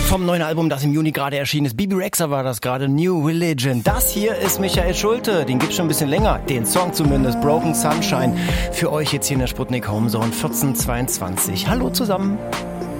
Vom neuen Album, das im Juni gerade erschienen ist. Bebe Rexha war das gerade, New Religion. Das hier ist Michael Schulte, den gibt's schon ein bisschen länger. Den Song zumindest, Broken Sunshine. Für euch jetzt hier in der Sputnik Home Zone 1422. Hallo zusammen.